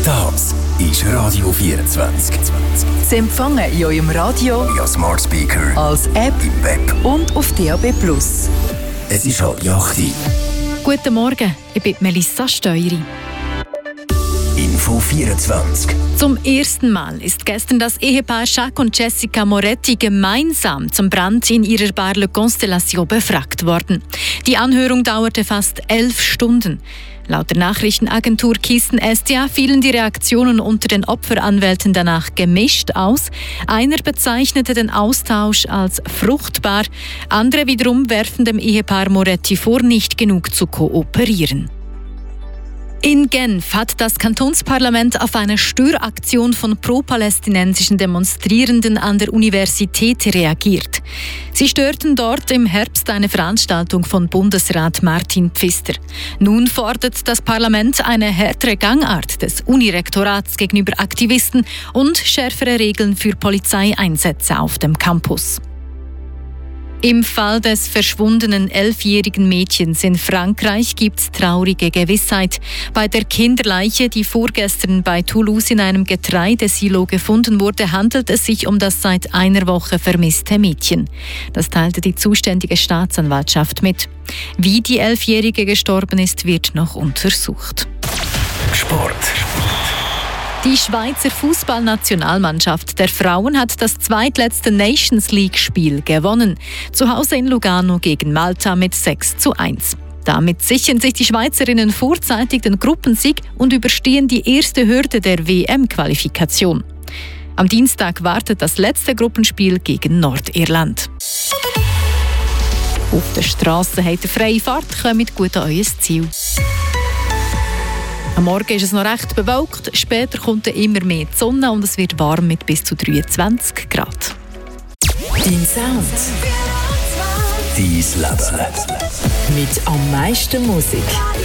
Das ist Radio 24. Sie empfangen in eurem Radio, via Smart Speaker, als App im Web und auf DAB+. Es ist 7:30. Guten Morgen, ich bin Melissa Steueri. Info 24. Zum ersten Mal ist gestern das Ehepaar Jacques und Jessica Moretti gemeinsam zum Brand in ihrer Bar Le Constellation befragt worden. Die Anhörung dauerte fast 11 Stunden. Laut der Nachrichtenagentur Kisten-SDA fielen die Reaktionen unter den Opferanwälten danach gemischt aus. Einer bezeichnete den Austausch als fruchtbar, andere wiederum werfen dem Ehepaar Moretti vor, nicht genug zu kooperieren. In Genf hat das Kantonsparlament auf eine Störaktion von pro-palästinensischen Demonstrierenden an der Universität reagiert. Sie störten dort im Herbst eine Veranstaltung von Bundesrat Martin Pfister. Nun fordert das Parlament eine härtere Gangart des Unirektorats gegenüber Aktivisten und schärfere Regeln für Polizeieinsätze auf dem Campus. Im Fall des verschwundenen 11-jährigen Mädchens in Frankreich gibt es traurige Gewissheit. Bei der Kinderleiche, die vorgestern bei Toulouse in einem Getreidesilo gefunden wurde, handelt es sich um das seit einer Woche vermisste Mädchen. Das teilte die zuständige Staatsanwaltschaft mit. Wie die 11-Jährige gestorben ist, wird noch untersucht. Sport. Die Schweizer Fußballnationalmannschaft der Frauen hat das zweitletzte Nations League-Spiel gewonnen. Zu Hause in Lugano gegen Malta mit 6:1. Damit sichern sich die Schweizerinnen vorzeitig den Gruppensieg und überstehen die erste Hürde der WM-Qualifikation. Am Dienstag wartet das letzte Gruppenspiel gegen Nordirland. Auf der Straße habt ihr freie Fahrt, kommt gut an euer Ziel. Am Morgen ist es noch recht bewölkt, später kommt immer mehr die Sonne und es wird warm mit bis zu 23 Grad. Dein Sound. Dein Leben. Mit am meisten Musik.